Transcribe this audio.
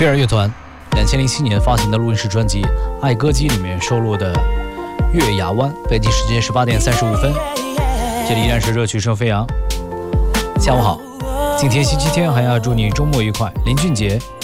飞儿乐团2007年发行的录音室专辑《爱歌姬》里面收录的《月牙湾》。北京时间18点35分，这里依然是热曲声飞扬。下午好，今天星期天，还要祝你周末愉快。林俊杰